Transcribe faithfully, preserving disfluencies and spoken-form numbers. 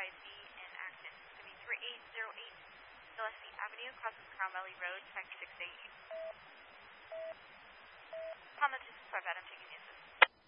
Y Z in Acton. It's going to be three eight zero eight Gillespie Avenue, across from Crown Valley Road, taxi six eight. Honda two six five Adam, taking